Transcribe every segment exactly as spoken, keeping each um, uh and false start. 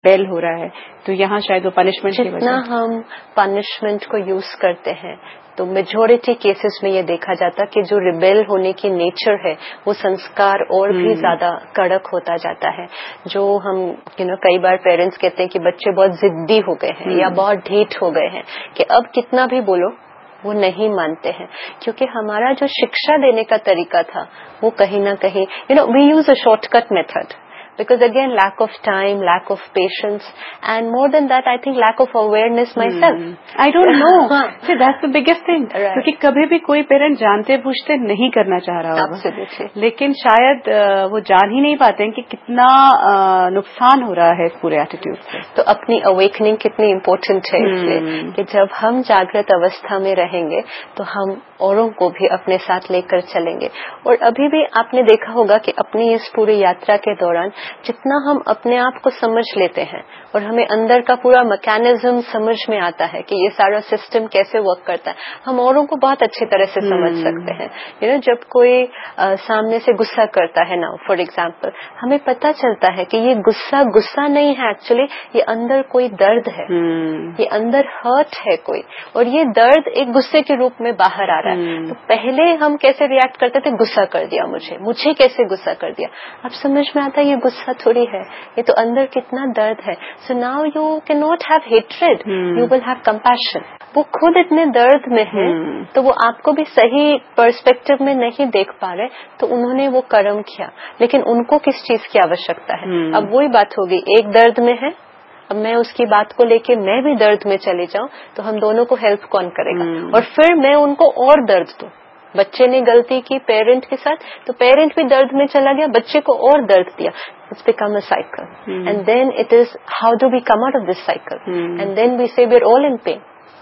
بیل ہو رہا ہے تو یہاں شاید وہ پنشمنٹ کی وجہ جتنا ہم پنشمنٹ کو یوز کرتے ہیں تو میجورٹی کیسز میں یہ دیکھا جاتا کہ جو ریبیل ہونے کی نیچر ہے وہ سنسکار اور بھی زیادہ کڑک ہوتا جاتا ہے. جو ہم یو نو کئی بار پیرنٹس کہتے ہیں کہ بچے بہت ضدی ہو گئے ہیں یا بہت ڈھیٹ ہو گئے ہیں کہ اب کتنا بھی بولو وہ نہیں مانتے ہیں, کیونکہ ہمارا جو شکشا دینے کا طریقہ تھا وہ کہیں نہ کہیں you know we use a short cut method. Because again, lack of time, lack of patience, and more than that, I think lack of awareness myself. Hmm. I don't know. See, that's the biggest thing. Right. کیونکہ کبھی بھی کوئی parent جانتے پوچھتے نہیں کرنا چاہ رہا ہوگا. Absolutely. لیکن شاید وہ جان ہی نہیں پاتے ہیں کہ کتنا نقصان ہو رہا ہے اس پورے ایٹیٹیوڈ سے. تو اپنی اویکننگ کتنی امپورٹنٹ ہے اس لیے کہ جب ہم جاگرت اوستھا میں رہیں گے تو ہم اوروں کو بھی اپنے ساتھ لے کر چلیں گے. اور ابھی بھی آپ نے دیکھا ہوگا کہ اپنی اس پوری یاترا کے دوران جتنا ہم اپنے آپ کو سمجھ لیتے ہیں اور ہمیں اندر کا پورا میکینزم سمجھ میں آتا ہے کہ یہ سارا سسٹم کیسے ورک کرتا ہے, ہم اوروں کو بہت اچھی طرح سے سمجھ سکتے ہیں. یو نو جب کوئی سامنے سے غصہ کرتا ہے نا, فار ایگزامپل, ہمیں پتہ چلتا ہے کہ یہ غصہ غصہ نہیں ہے, ایکچولی یہ اندر کوئی درد ہے, یہ اندر ہرٹ ہے کوئی, اور یہ درد ایک غصے کے روپ میں باہر آ رہا ہے. تو پہلے ہم کیسے ریئیکٹ کرتے تھے, غصہ کر دیا مجھے مجھے کیسے غصہ کر دیا. اب سمجھ میں آتا ہے یہ غصہ تھوڑی ہے, یہ تو اندر کتنا درد ہے. So now you can not have hatred, you will have compassion. وہ خود اتنے درد میں ہے تو وہ آپ کو بھی صحیح پرسپیکٹو میں نہیں دیکھ پا رہے, تو انہوں نے وہ کرم کیا. لیکن ان کو کس چیز کی آوشکتا ہے؟ اب وہی بات ہوگی, ایک درد میں ہے, اب میں اس کی بات کو لے کے میں بھی درد میں چلی جاؤں تو ہم دونوں کو ہیلپ کون کرے گا؟ اور پھر میں ان کو اور درد دوں. بچے نے غلطی کی پیرنٹ کے ساتھ تو پیرنٹ بھی درد میں چلا گیا, بچے کو اور درد دیا. It's become a cycle. Hmm. And then it is, how do we come out of this cycle? Hmm. And then we say we're all in pain.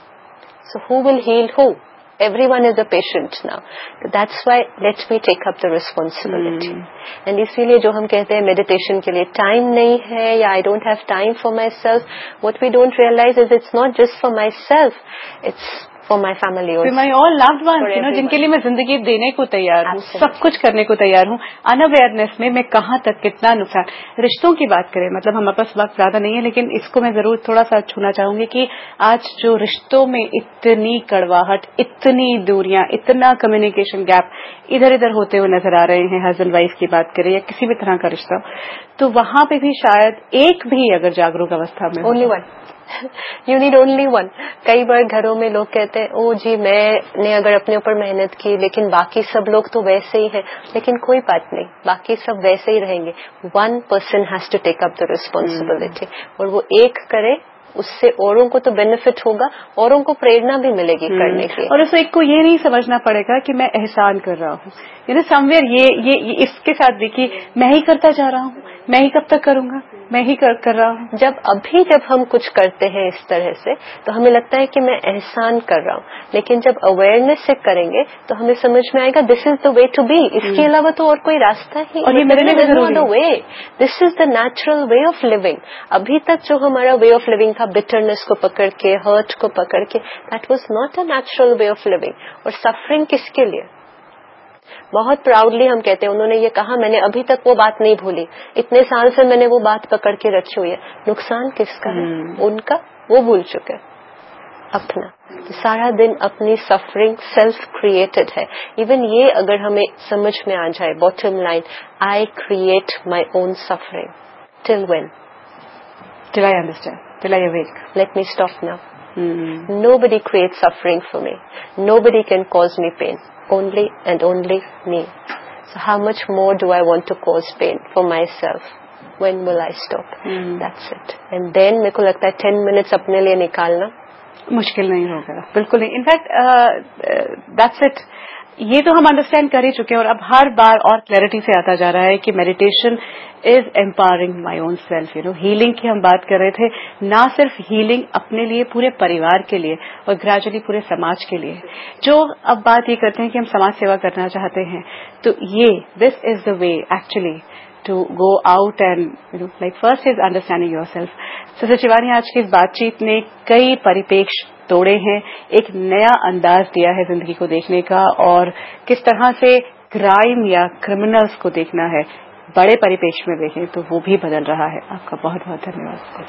So who will heal who? Everyone is a patient now. So that's why let me take up the responsibility. Hmm. And اسی لیے جو ہم کہتے ہیں meditation کے لیے time نہیں ہے یا I don't have time for myself, what we don't realize is it's not just for myself, it's for my family also. For my all loved ones, you know, جن کے لیے میں زندگی دینے کو تیار ہوں, سب کچھ کرنے کو تیار ہوں. ان اویئرنیس میں میں کہاں تک کتنا نقصان. رشتوں کی بات کریں, مطلب ہمارے پاس وقت زیادہ نہیں ہے لیکن اس کو میں ضرور تھوڑا سا چھونا چاہوں گی کہ آج جو رشتوں میں اتنی کڑواہٹ, اتنی دوریاں, اتنا کمیونیکیشن گیپ ادھر ادھر ہوتے ہوئے نظر آ رہے ہیں, ہسبینڈ وائف کی بات کریں یا کسی بھی طرح کا رشتہ, تو وہاں پہ بھی شاید ایک بھی اگر جاگروک اوستھا میں only one you need only one. کئی بار گھروں میں لوگ کہتے ہیں او جی میں نے اگر اپنے اوپر محنت کی لیکن باقی سب لوگ تو ویسے ہی ہیں, لیکن کوئی بات نہیں, باقی سب ویسے ہی رہیں گے. One person has to take up the responsibility, اور وہ ایک کرے, اس سے اوروں کو تو بینیفٹ ہوگا, اوروں کو پریرنا بھی ملے گی کرنے کی. اور اس ایک کو یہ نہیں سمجھنا پڑے گا کہ میں احسان کر رہا ہوں, یو نو سم ویئر یہ یہ اس کے ساتھ دیکھیے میں ہی کرتا جا رہا ہوں, میں ہی کب تک کروں گا, میں ہی کر کر رہا ہوں. جب ابھی جب ہم کچھ کرتے ہیں اس طرح سے تو ہمیں لگتا ہے کہ میں احسان کر رہا ہوں, لیکن جب اویئرنیس سے کریں گے تو ہمیں سمجھ میں آئے گا دس از دا وے ٹو بی. اس کے علاوہ تو اور کوئی راستہ ہی نہیں, وے دس از the natural way of living. ابھی تک جو ہمارا وے آف لیونگ تھا بٹرنس کو پکڑ کے, ہرٹ کو پکڑ کے, that was not a natural way of living. اور سفرنگ کس کے لیے؟ بہت پراؤڈلی ہم کہتے ہیں انہوں نے یہ کہا میں نے ابھی تک وہ بات نہیں بھولی, اتنے سال سے میں نے وہ بات پکڑ کے رکھی ہوئی ہے. نقصان کس کا ہے؟ ان کا, وہ بھول چکے. اپنا سارا دن اپنی سفرنگ سیلف کریٹڈ ہے. ایون یہ اگر ہمیں سمجھ میں آ جائے, bottom line, I create my own suffering. Till when? Till I understand, till I awake. Let me stop now. Nobody creates suffering for me. Nobody can cause me pain. Only and only me. So how much more do I want to cause pain for myself? When will I stop? Mm. That's it. And then میرے کو لگتا ہے ten minutes اپنے لیے نکالنا مشکل نہیں ہوگا. بالکل نہیں. In fact that's it. یہ تو ہم انڈرسٹینڈ کر ہی چکے ہیں, اور اب ہر بار اور کلیئرٹی سے آتا جا رہا ہے کہ meditation is empowering my own self. You know healing کی ہم بات کر رہے تھے, نہ صرف ہیلنگ اپنے لیے, پورے پریوار کے لیے, اور گریجولی پورے سماج کے لیے. جو اب بات یہ کرتے ہیں کہ ہم سماج سیوا کرنا چاہتے ہیں, تو یہ دس از دا وے actually to go out and you know like first is understanding your self. Sister Shivani, آج کی اس بات چیت نے کئی پریپیکش توڑے ہیں, ایک نیا انداز دیا ہے زندگی کو دیکھنے کا, اور کس طرح سے کرائم یا کرمنلز کو دیکھنا ہے بڑے پریپیکش میں دیکھیں تو وہ بھی بدل رہا ہے. آپ کا بہت بہت دھنیہ واد.